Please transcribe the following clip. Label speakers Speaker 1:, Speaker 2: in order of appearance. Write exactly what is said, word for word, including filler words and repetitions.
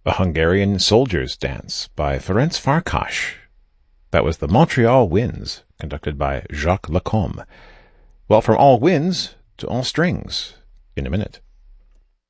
Speaker 1: A Hungarian Soldier's Dance by Ferenc Farkas. That was the Montreal Winds, conducted by Jacques Lacombe. Well, from all winds to all strings, in a minute.